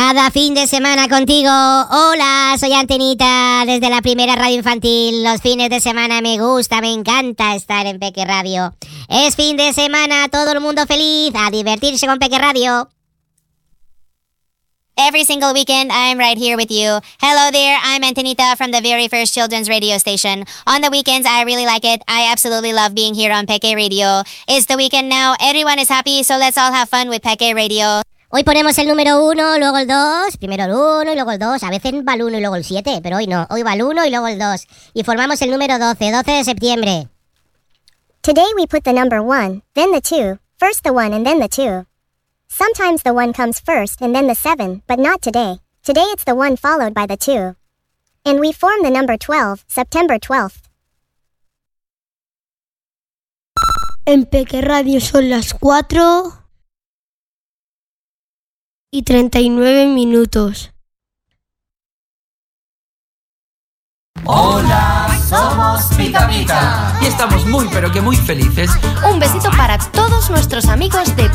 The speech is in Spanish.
Cada fin de semana contigo. Hola, soy Antenita desde la primera radio infantil. Los fines de semana me gusta, me encanta estar en Peque Radio. Es fin de semana, todo el mundo feliz, a divertirse con Peque Radio. Every single weekend, I'm right here with you. Hello there, I'm Antenita from the very first children's radio station. On the weekends, I really like it. I absolutely love being here on Peque Radio. It's the weekend now, everyone is happy, so let's all have fun with Peque Radio. Hoy ponemos el número 1, luego el 2, primero el 1 y luego el 2. A veces va el 1 y luego el 7, pero hoy no. Hoy va el 1 y luego el 2. Y formamos el número 12 de septiembre. Today we put the number 1, then the 2, first the 1 and then the 2. Sometimes the 1 comes first and then the 7, but not today. Today it's the 1 followed by the 2. And we form the number 12, September 12th. En Peque Radio son las 4:39. Hola, somos Pica Pica y estamos muy pero que muy felices. Un besito para todos nuestros amigos de